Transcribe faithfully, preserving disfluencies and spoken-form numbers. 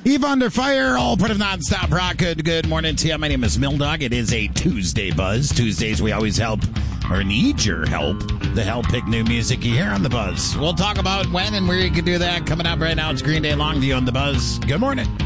Eve Under Fire, all part of Nonstop Rock. Good, good morning to you. My name is Mildog. It is a Tuesday Buzz. Tuesdays we always help, or need your help, to help pick new music you hear on the Buzz. We'll talk about when and where you can do that. Coming up right now, it's Green Day Longview on the Buzz. Good morning.